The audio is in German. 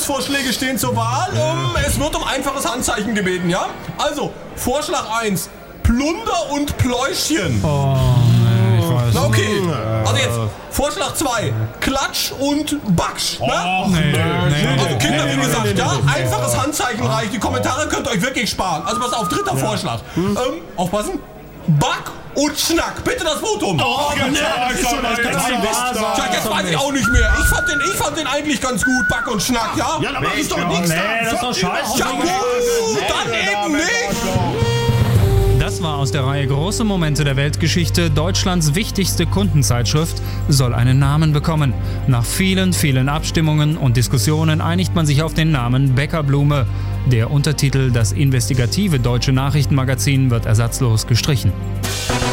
Lösungsvorschläge stehen zur Wahl. Es wird um einfaches Handzeichen gebeten, ja? Also, Vorschlag 1, Plunder und Pläuschchen. Oh, nee, ich weiß. Na okay, also jetzt Vorschlag 2, Klatsch und Baksch. Ne? Also Kinder, wie gesagt, ja, einfaches Handzeichen reicht. Die Kommentare könnt ihr euch wirklich sparen. Also pass auf, dritter Vorschlag. Aufpassen. Back und Schnack. Bitte das Votum. Jetzt weiß ich auch nicht mehr. Ich fand den eigentlich ganz gut, Back und Schnack, ja? Ja, aber ist doch nichts da. das ist doch scheiße. Ja gut, dann eben nicht. Das war aus der Reihe Große Momente der Weltgeschichte. Deutschlands wichtigste Kundenzeitschrift soll einen Namen bekommen. Nach vielen, vielen Abstimmungen und Diskussionen einigt man sich auf den Namen Bäckerblume. Der Untertitel Das investigative deutsche Nachrichtenmagazin wird ersatzlos gestrichen.